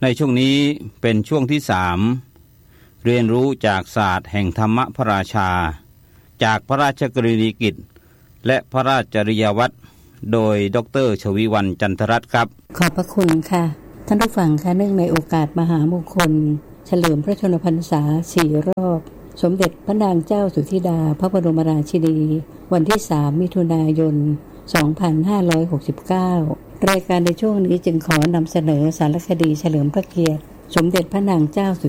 ในช่วงนี้เป็นช่วงที่3เรียนรู้จากศาสตร์แห่งธรรมพระราชาจากพระราชกรณียกิจและพระราชจริยวัตรโดยดร.ชวีวรรณ จันทรัตน์ครับขอบพระคุณค่ะท่านผู้ฟังค่ะเนื่องในโอกาสมหามงคลเฉลิมพระชนมพรรษา4รอบสมเด็จพระนางเจ้าสุธิดาพระบรมราชินีวันที่3มิถุนายน2569รายการในช่วงนี้จึงขอนำเสนอสารคดีเฉลิมพระเกียรติสมเด็จพระนางเจ้าสุ